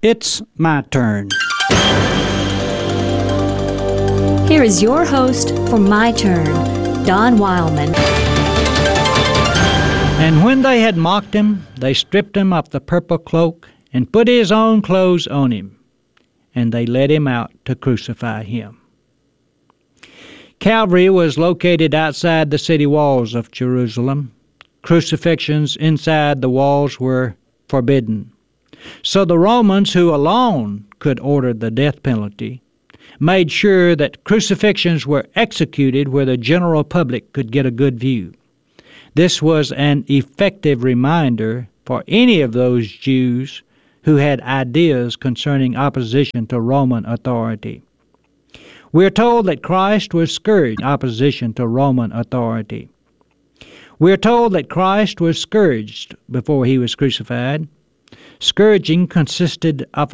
It's my turn. Here is your host for My Turn, Don Wildman. And when they had mocked him, they stripped him of the purple cloak and put his own clothes on him, and they led him out to crucify him. Calvary was located outside the city walls of Jerusalem. Crucifixions inside the walls were forbidden. So the Romans, who alone could order the death penalty, made sure that crucifixions were executed where the general public could get a good view. This was an effective reminder for any of those Jews who had ideas concerning opposition to Roman authority. We're told that Christ was scourged in opposition to Roman authority. We're told that Christ was scourged before he was crucified. Scourging consisted of